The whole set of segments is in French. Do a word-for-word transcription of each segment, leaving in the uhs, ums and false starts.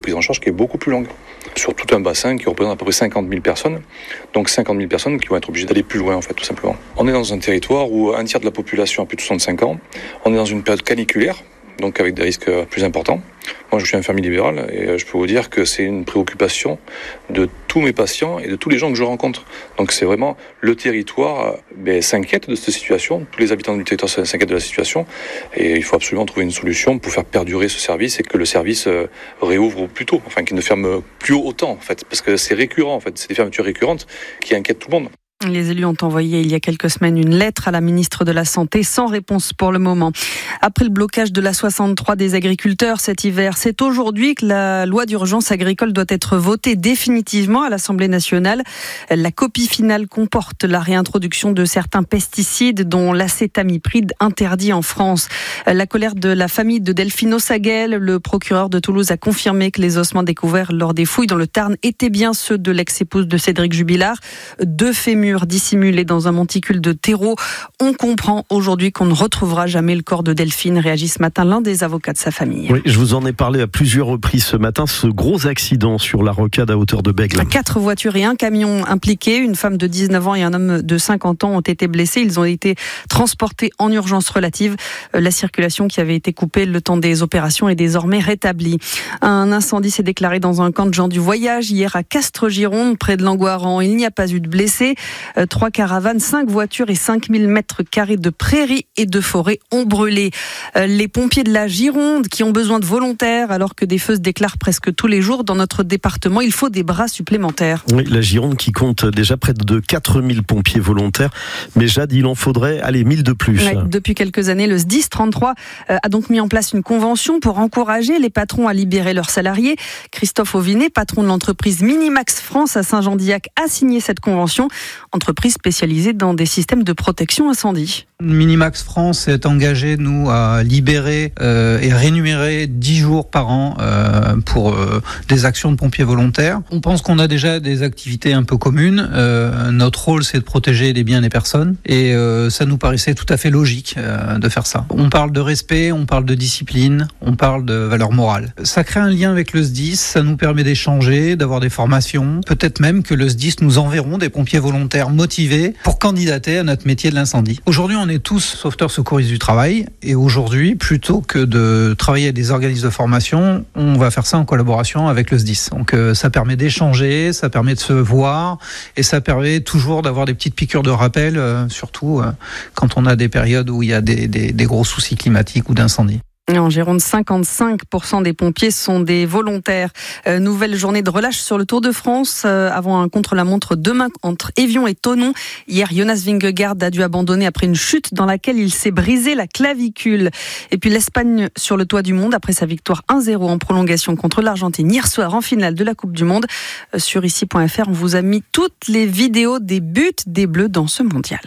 prise en charge qui est beaucoup plus longue, sur tout un bassin qui représente à peu près cinquante mille personnes. Donc cinquante mille personnes qui vont être obligées d'aller plus loin, en fait, tout simplement. On est dans un territoire où un tiers de la population a plus de soixante-cinq ans. On est dans une période caniculaire, donc avec des risques plus importants. Moi, je suis infirmier libéral et je peux vous dire que c'est une préoccupation de tous mes patients et de tous les gens que je rencontre. Donc c'est vraiment le territoire ben, s'inquiète de cette situation, tous les habitants du territoire s'inquiètent de la situation et il faut absolument trouver une solution pour faire perdurer ce service et que le service euh, réouvre plus tôt, enfin qu'il ne ferme plus autant en fait, parce que c'est récurrent en fait, c'est des fermetures récurrentes qui inquiètent tout le monde. Les élus ont envoyé il y a quelques semaines une lettre à la ministre de la Santé sans réponse pour le moment. Après le blocage de la soixante-trois des agriculteurs cet hiver, c'est aujourd'hui que la loi d'urgence agricole doit être votée définitivement à l'Assemblée nationale. La copie finale comporte la réintroduction de certains pesticides dont l'acétamipride interdit en France. La colère de la famille de Delphine Ossaguel, le procureur de Toulouse a confirmé que les ossements découverts lors des fouilles dans le Tarn étaient bien ceux de l'ex-épouse de Cédric Jubilard. Deux fémurs dissimulés dans un monticule de terreau. On comprend aujourd'hui qu'on ne retrouvera jamais le corps de Delphine, réagit ce matin l'un des avocats de sa famille. Oui, je vous en ai parlé à plusieurs reprises ce matin, ce gros accident sur la rocade à hauteur de Bègle. Quatre voitures et un camion impliqués, une femme de dix-neuf ans et un homme de cinquante ans ont été blessés. Ils ont été transportés en urgence relative. La circulation qui avait été coupée le temps des opérations est désormais rétablie. Un incendie s'est déclaré dans un camp de gens du voyage hier à Castres-Gironde, près de Langoiran. Il n'y a pas eu de blessés. Trois caravanes, cinq voitures et cinq mille mètres carrés de prairies et de forêts ont brûlé. Les pompiers de la Gironde qui ont besoin de volontaires alors que des feux se déclarent presque tous les jours dans notre département. Il faut des bras supplémentaires. Oui, la Gironde qui compte déjà près de quatre mille pompiers volontaires. Mais Jade, il en faudrait, allez, mille de plus. Ouais, depuis quelques années, le S D I S trente-trois a donc mis en place une convention pour encourager les patrons à libérer leurs salariés. Christophe Auvinet, patron de l'entreprise Minimax France à Saint-Jean-d'Illac, a signé cette convention. Entreprise spécialisée dans des systèmes de protection incendie. Minimax France est engagé, nous, à libérer euh, et rémunérer dix jours par an euh, pour euh, des actions de pompiers volontaires. On pense qu'on a déjà des activités un peu communes. Euh, notre rôle, c'est de protéger les biens des personnes et euh, ça nous paraissait tout à fait logique euh, de faire ça. On parle de respect, on parle de discipline, on parle de valeur morale. Ça crée un lien avec le S D I S, ça nous permet d'échanger, d'avoir des formations. Peut-être même que le S D I S nous enverront des pompiers volontaires motivés pour candidater à notre métier de l'incendie. Aujourd'hui, on est tous sauveteurs secouristes du travail et aujourd'hui, plutôt que de travailler avec des organismes de formation, on va faire ça en collaboration avec le S D I S. Donc euh, ça permet d'échanger, ça permet de se voir et ça permet toujours d'avoir des petites piqûres de rappel, euh, surtout euh, quand on a des périodes où il y a des, des, des gros soucis climatiques ou d'incendie. En Gironde, cinquante-cinq pour cent des pompiers sont des volontaires. Euh, nouvelle journée de relâche sur le Tour de France euh, avant un contre-la-montre demain entre Évian et Thonon. Hier, Jonas Vingegaard a dû abandonner après une chute dans laquelle il s'est brisé la clavicule. Et puis l'Espagne sur le toit du monde après sa victoire un zéro en prolongation contre l'Argentine hier soir en finale de la Coupe du Monde. Euh, sur ici point f r, on vous a mis toutes les vidéos des buts des Bleus dans ce mondial.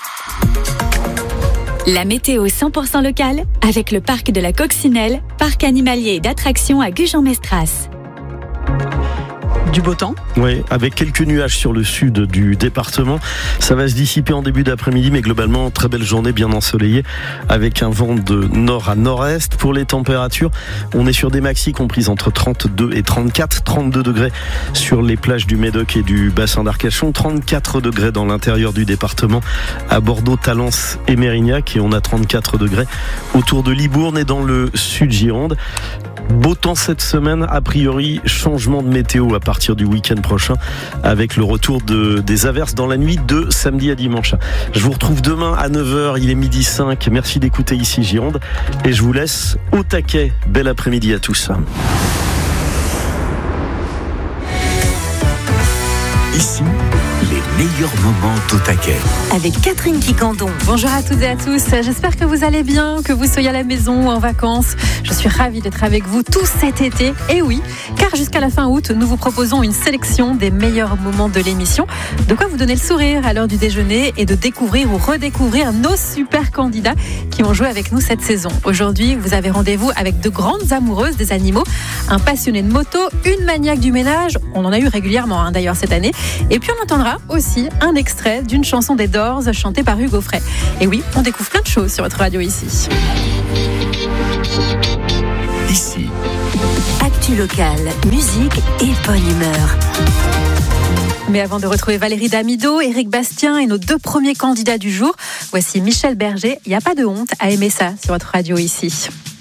La météo cent pour cent locale avec le parc de la Coccinelle, parc animalier et d'attractions à Gujan-Mestras. Du beau temps. Oui, avec quelques nuages sur le sud du département. Ça va se dissiper en début d'après-midi, mais globalement, très belle journée, bien ensoleillée, avec un vent de nord à nord-est. Pour les températures, on est sur des maxis comprises entre trente-deux et trente-quatre. trente-deux degrés sur les plages du Médoc et du bassin d'Arcachon. trente-quatre degrés dans l'intérieur du département, à Bordeaux, Talence et Mérignac. Et on a trente-quatre degrés autour de Libourne et dans le sud Gironde. Beau temps cette semaine, a priori changement de météo à partir du week-end prochain avec le retour de, des averses dans la nuit de samedi à dimanche. Je vous retrouve demain à neuf heures, il est midi cinq. Merci d'écouter ici Gironde et je vous laisse au taquet. Bel après-midi à tous. Ici, les meilleurs moments d'au taquet. Avec Catherine Quicandon. Bonjour à toutes et à tous. J'espère que vous allez bien, que vous soyez à la maison ou en vacances. Je suis ravie d'être avec vous tout cet été. Et oui, car jusqu'à la fin août, nous vous proposons une sélection des meilleurs moments de l'émission. De quoi vous donner le sourire à l'heure du déjeuner et de découvrir ou redécouvrir nos super candidats qui ont joué avec nous cette saison. Aujourd'hui, vous avez rendez-vous avec de grandes amoureuses des animaux, un passionné de moto, une maniaque du ménage. On en a eu régulièrement hein, d'ailleurs cette année. Et puis on entendra aussi un extrait d'une chanson des Doors chantée par Hugo Frey. Et oui, on découvre plein de choses sur votre radio ici. Ici. Actu L'actu locale, musique et bonne humeur. Mais avant de retrouver Valérie Damido, Éric Bastien et nos deux premiers candidats du jour, voici Michel Berger. Il n'y a pas de honte à aimer ça sur votre radio ici.